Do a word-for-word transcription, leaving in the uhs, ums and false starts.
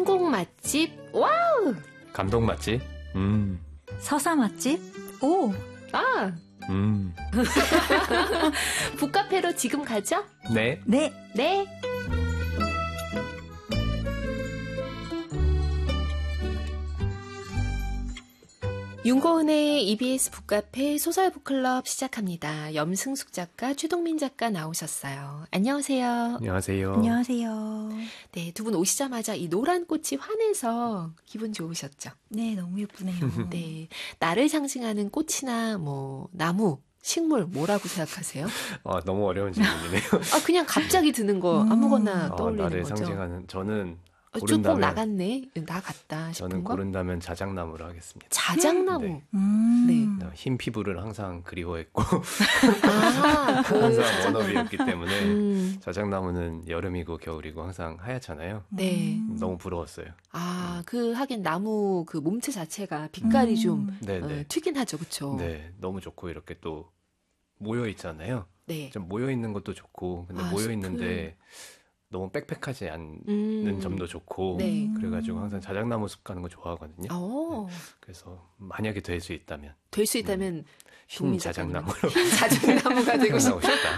인공 맛집. 와우. 감동 맛집. 음. 서사 맛집. 오. 아. 음. 북카페로 지금 가죠? 네. 네. 네. 윤고은의 이비에스 북카페 소설북클럽 시작합니다. 염승숙 작가, 최동민 작가 나오셨어요. 안녕하세요. 안녕하세요. 안녕하세요. 네, 두 분 오시자마자 이 노란 꽃이 환해서 기분 좋으셨죠? 네, 너무 예쁘네요. 네, 나를 상징하는 꽃이나 뭐 나무, 식물 뭐라고 생각하세요? 아, 너무 어려운 질문이네요. 아, 그냥 갑자기 드는 거 아무거나 어, 떠올리는 나를 거죠. 상징하는 저는 어, 고른다면 조금 나갔네. 나 같다 싶은 저는 거. 고른다면 자작나무로 하겠습니다. 자작나무. 네. 음. 네. 흰 피부를 항상 그리워했고 아, 그 항상 자작- 워너비였기 때문에 음, 자작나무는 여름이고 겨울이고 항상 하얗잖아요. 네. 음. 너무 부러웠어요. 아, 그 하긴 나무 그 몸체 자체가 빛깔이 음. 좀 네네. 어, 튀긴 하죠, 그렇죠? 네, 너무 좋고 이렇게 또 모여 있잖아요. 네. 좀 모여 있는 것도 좋고, 근데 아, 모여 숲을. 있는데 너무 빽빽하지 않는 음. 점도 좋고, 네. 그래가지고 항상 자작나무 숲 가는 거 좋아하거든요. 어, 그래서 만약에 될 수 있다면 될 수 있다면 흰 동민 작가님은 자작나무로 흰 자작나무가 되고 싶다. 태어나고 싶다.